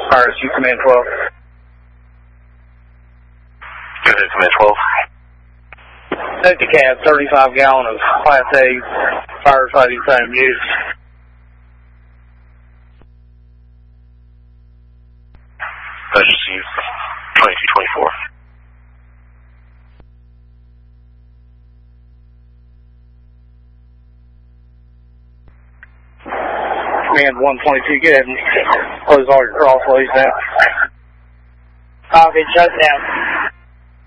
RSU Command 12. Go ahead, Command 12. Take the cab, 35 gallon of Class A firefighting foam use. Emergency 2224. Command 122, go ahead and close all your crossways now. Copy, shut down.